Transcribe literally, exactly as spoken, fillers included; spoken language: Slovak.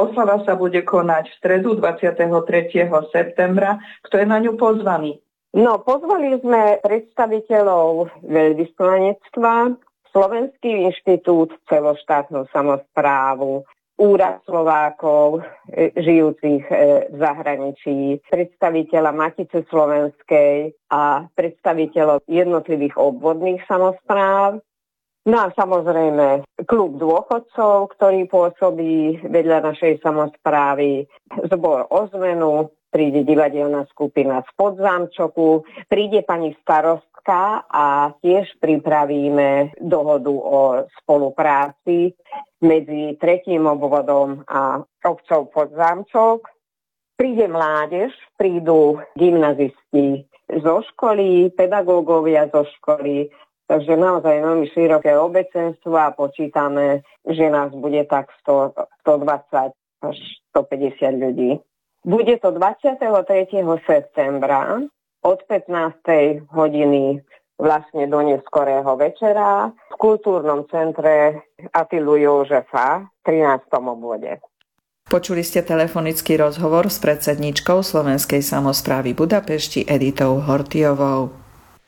Oslava sa bude konať v stredu dvadsiateho tretieho septembra. Kto je na ňu pozvaný? No, pozvali sme predstaviteľov veľvyslanectva, Slovenský inštitút, celoštátnu samosprávu, Úrad Slovákov žijúcich v zahraničí, predstaviteľa Matice slovenskej a predstaviteľov jednotlivých obvodných samospráv. No a samozrejme klub dôchodcov, ktorý pôsobí vedľa našej samosprávy, zbor o zmenu, príde divadelná skupina z Podzámčoku, príde pani starostka a tiež pripravíme dohodu o spolupráci medzi tretím obvodom a obcov Podzámčok. Príde mládež, prídu gymnazisti zo školy, pedagógovia zo školy, takže naozaj veľmi široké obecenstvo a počítame, že nás bude tak sto, stodvadsať až stopäťdesiat ľudí. Bude to dvadsiateho tretieho septembra od pätnástej hodiny vlastne do neskorého večera v kultúrnom centre Atilu Jožefa v trinástom obvode. Počuli ste telefonický rozhovor s predsedníčkou Slovenskej samosprávy Budapešti Editou Horthyovou.